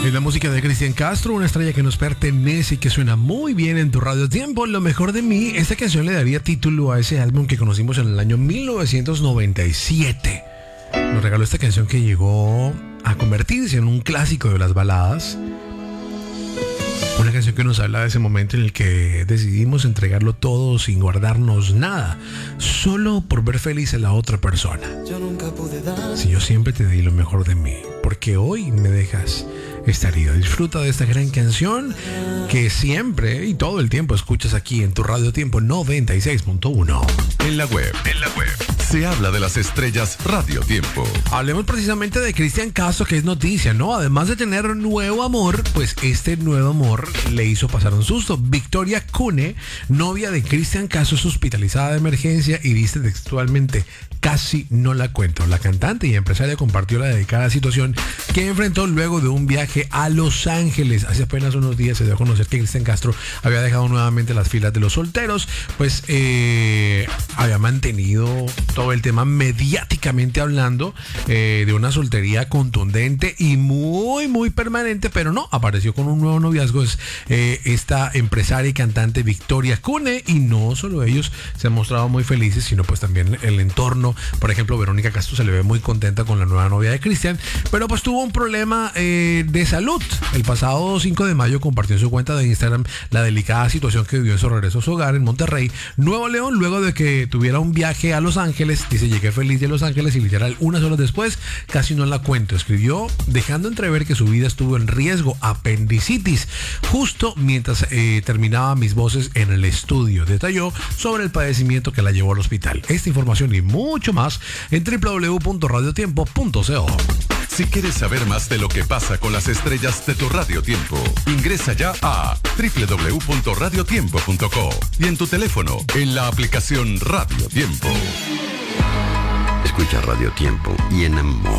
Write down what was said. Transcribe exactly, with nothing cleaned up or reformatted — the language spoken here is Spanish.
Es la música de Cristian Castro, una estrella que nos pertenece y que suena muy bien en tu radio tiempo. Lo mejor de mí, esta canción le daría título a ese álbum que conocimos en el año mil novecientos noventa y siete. Nos regaló esta canción que llegó a convertirse en un clásico de las baladas. Una canción que nos habla de ese momento en el que decidimos entregarlo todo sin guardarnos nada, solo por ver feliz a la otra persona. Si yo siempre te di lo mejor de mí, porque hoy me dejas estar herido. Disfruta de esta gran canción que siempre y todo el tiempo escuchas aquí en tu Radio Tiempo noventa y seis punto uno. En la web, en la web, se habla de las estrellas Radio Tiempo. Hablemos precisamente de Cristian Castro, que es noticia, ¿no? Además de tener un nuevo amor, pues este nuevo amor le hizo pasar un susto. Victoria Cune, novia de Cristian Castro, es hospitalizada de emergencia y dice textualmente: casi no la cuento. La cantante y empresaria compartió la delicada situación que enfrentó luego de un viaje a Los Ángeles. Hace apenas unos días se dio a conocer que Cristian Castro había dejado nuevamente las filas de los solteros, pues eh, había mantenido todo el tema mediáticamente hablando eh, de una soltería contundente y muy muy permanente, pero no, apareció con un nuevo noviazgo. Es eh, esta empresaria y cantante Victoria Cune, y no solo ellos se han mostrado muy felices, sino pues también el entorno. Por ejemplo, Verónica Castro se le ve muy contenta con la nueva novia de Cristian, pero pues tuvo un problema eh, de salud. El pasado cinco de mayo compartió en su cuenta de Instagram la delicada situación que vivió en su regreso a su hogar en Monterrey, Nuevo León, luego de que tuviera un viaje a Los Ángeles. Dice: llegué feliz de Los Ángeles y literal unas horas después casi no la cuento. Escribió dejando entrever que su vida estuvo en riesgo, apendicitis, justo mientras eh, terminaba mis voces en el estudio. Detalló sobre el padecimiento que la llevó al hospital. Esta información y mucho más en doble u doble u doble u punto radio tiempo punto co. Si quieres saber más de lo que pasa con las estrellas de tu Radio Tiempo, ingresa ya a doble u doble u doble u punto radio tiempo punto co y en tu teléfono en la aplicación Radio Tiempo. Escucha Radio Tiempo y enamórate.